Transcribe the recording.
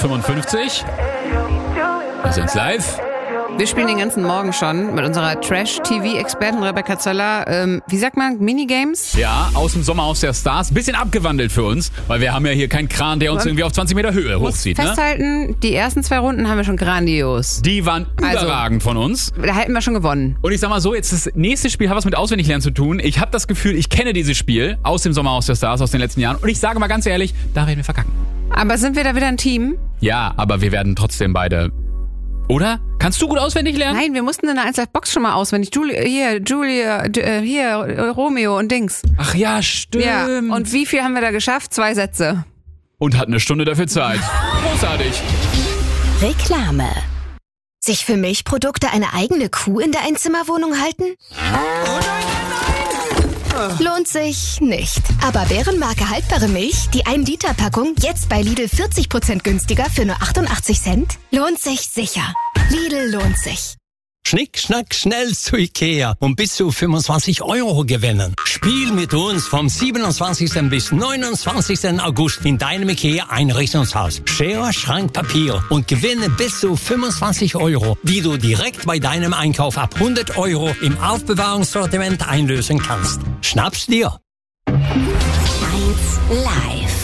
6:55. Wir sind live. Wir spielen den ganzen Morgen schon mit unserer Trash-TV-Expertin Rebecca Zöller. Wie sagt man? Minigames? Ja, aus dem Sommerhaus der Stars. Bisschen abgewandelt für uns, weil wir haben ja hier keinen Kran, der uns irgendwie auf 20 Meter Höhe hochzieht. Festhalten, die ersten 2 Runden haben wir schon grandios. Die waren überragend von uns. Da hätten wir schon gewonnen. Und ich sag mal so, jetzt das nächste Spiel hat was mit Auswendiglernen zu tun. Ich habe das Gefühl, ich kenne dieses Spiel aus dem Sommerhaus der Stars aus den letzten Jahren. Und ich sage mal ganz ehrlich, da werden wir verkacken. Aber sind wir da wieder ein Team? Ja, aber wir werden trotzdem beide... Oder? Kannst du gut auswendig lernen? Nein, wir mussten in der 1-Live-Box schon mal auswendig. Romeo und Dings. Ach ja, stimmt. Ja, und wie viel haben wir da geschafft? 2 Sätze. Und hatten eine Stunde dafür Zeit. Großartig. Reklame. Sich für Milchprodukte eine eigene Kuh in der Einzimmerwohnung halten? Lohnt sich nicht. Aber Bärenmarke haltbare Milch, die 1-Liter-Packung, jetzt bei Lidl 40% günstiger für nur 88 Cent? Lohnt sich sicher. Lidl lohnt sich. Schnick, schnack, schnell zu Ikea und bis zu 25 € gewinnen. Spiel mit uns vom 27. bis 29. August in deinem Ikea-Einrichtungshaus. Schere, Schrank, Papier und gewinne bis zu 25 €, die du direkt bei deinem Einkauf ab 100 € im Aufbewahrungssortiment einlösen kannst. Schnapp's dir! 1 Live.